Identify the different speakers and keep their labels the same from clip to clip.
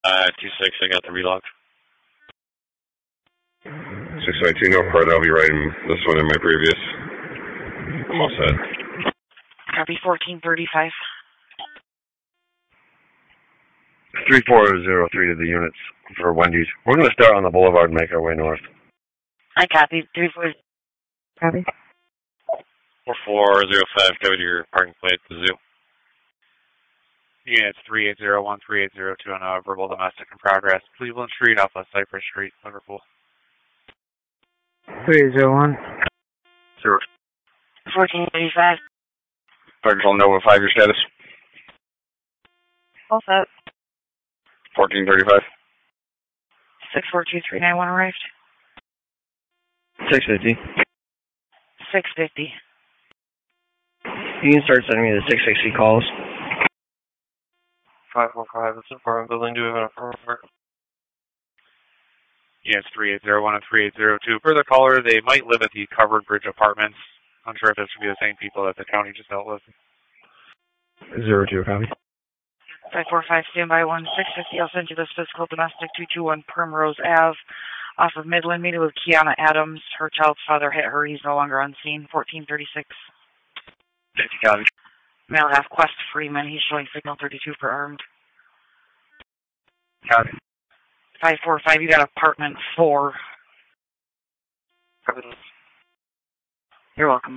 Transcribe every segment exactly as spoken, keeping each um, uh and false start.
Speaker 1: Uh, two six, I got the relog.
Speaker 2: six five two, no part, I'll be writing this one in my previous. I'm all set.
Speaker 3: Copy fourteen thirty-five.
Speaker 4: three four zero three to the units for Wendy's. We're going to start on the boulevard and make our way north.
Speaker 3: I copy. three four. Copy.
Speaker 1: four four zero five, go to your parking plate at the zoo.
Speaker 5: Units three eight zero one, three eight zero two on a verbal domestic in progress. Cleveland Street off of Cypress Street, Liverpool.
Speaker 6: three eight zero one.
Speaker 4: Zero.
Speaker 3: fourteen thirty-five.
Speaker 4: Fire Control Nova five, your status?
Speaker 3: All set.
Speaker 4: fourteen thirty-five.
Speaker 3: six four two three nine one arrived.
Speaker 6: six fifty.
Speaker 3: six fifty.
Speaker 6: You can start sending me the six sixty calls.
Speaker 5: five four five, it's apartment building, do we have an apartment? Units three eight zero one and three eight zero two. Per the caller, they might live at the Covered Bridge Apartments. I'm sure if this would be the same people that the county just dealt with.
Speaker 6: Zero two, copy.
Speaker 3: five four five, standby one six fifty. I'll send you this physical domestic two two one Primrose Ave off of Midland. Meeting with Kiana Adams. Her child's father hit her. He's no longer on scene. fourteen thirty-six.
Speaker 4: fifty, copy.
Speaker 3: Male half Quest Freeman. He's showing signal thirty-two for armed.
Speaker 4: Copy.
Speaker 3: five four five, you got apartment four.
Speaker 4: Copy.
Speaker 3: You're welcome.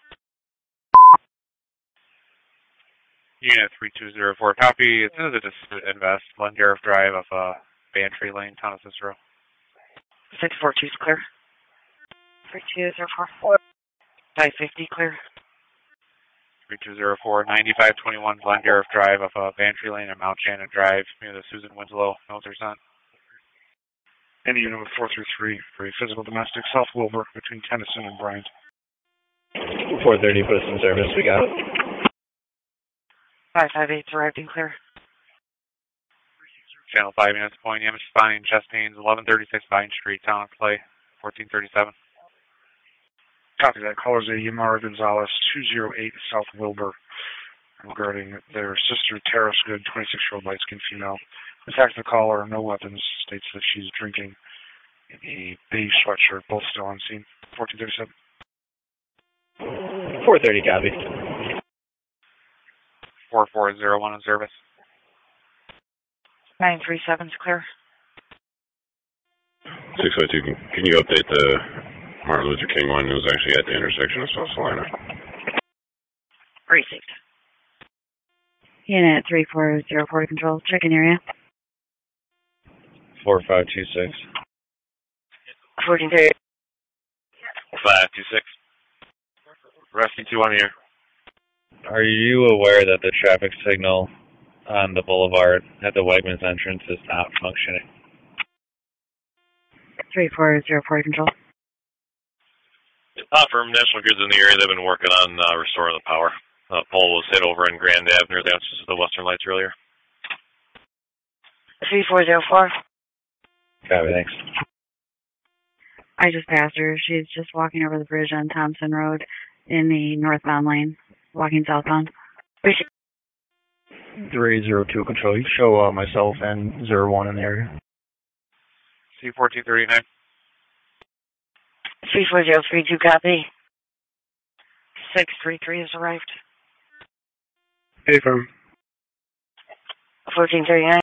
Speaker 5: Unit three two zero four, copy. It's in the District Invest, Glengarriff Drive off uh, Bantry Lane, Town of Cicero.
Speaker 3: six four two is clear. three two zero four. five fifty clear.
Speaker 5: three two zero four, ninety-five twenty-one Glengarriff Drive off uh, Bantry Lane and Mount Shannon Drive near the Susan Winslow military center.
Speaker 7: Any unit with four three three for a physical domestic, South Wilbur, between Tennyson and Bryant.
Speaker 6: four thirty, put us in service. We got it.
Speaker 3: five five eight's arrived and clear.
Speaker 5: Channel five units, point image spawning Chestains, eleven thirty-six Vine Street, Town of Clay, fourteen thirty-seven.
Speaker 7: Copy that. Callers A. Yamara Gonzalez, two oh eight South Wilbur, regarding their sister, Tara Good, twenty-six-year-old light-skinned female. Attacked the caller, no weapons, states that she's drinking a beige sweatshirt, both still on scene. fourteen thirty-seven.
Speaker 6: four thirty, copy.
Speaker 5: four four zero one in service.
Speaker 3: nine three seven's clear.
Speaker 2: six five two, can, can you update the Martin Luther King one who was actually at the intersection of South Salina?
Speaker 3: Received. Unit three four zero four to control. Check-in area.
Speaker 4: four five two six.
Speaker 3: fourteen thirty.
Speaker 1: five two six. Rescue two one here.
Speaker 4: Are you aware that the traffic signal on the boulevard at the Wegmans entrance is not functioning?
Speaker 3: three four zero four to control.
Speaker 1: Uh, from National Grid's in the area, they've been working on uh, restoring the power. Uh, pole was hit over in Grand Ave near the entrance to the Western Lights earlier.
Speaker 3: three four zero four.
Speaker 4: Copy, thanks.
Speaker 3: I just passed her. She's just walking over the bridge on Thompson Road in the northbound lane, walking southbound.
Speaker 6: three zero two, control. You show uh, myself and zero one in the area.
Speaker 5: C fourteen thirty-nine.
Speaker 3: three four zero three two, copy. six three three has arrived.
Speaker 7: Hey, firm.
Speaker 3: fourteen thirty-nine.